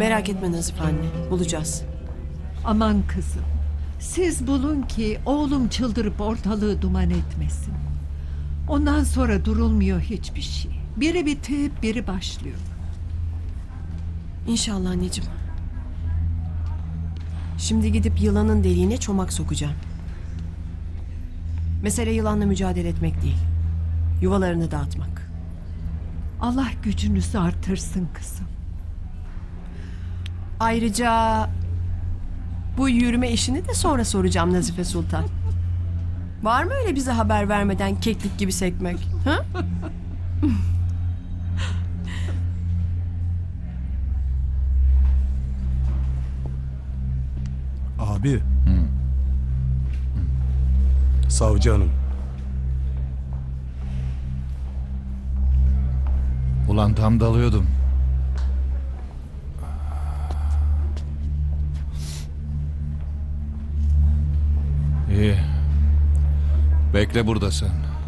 Merak etme Nazife anne. Bulacağız. Aman kızım. Siz bulun ki oğlum çıldırıp ortalığı duman etmesin. Ondan sonra durulmuyor hiçbir şey. Biri bitip biri başlıyor. İnşallah anneciğim. Şimdi gidip yılanın deliğine çomak sokacağım. Mesele yılanla mücadele etmek değil. Yuvalarını dağıtmak. Allah gücünüzü artırsın kızım. Ayrıca bu yürüme işini de sonra soracağım Nazife Sultan. Var mı öyle bize haber vermeden keklik gibi sekmek? Ha? Abi. Savcı hanım. Ulan tam dalıyordum. İyi. Bekle burada sen.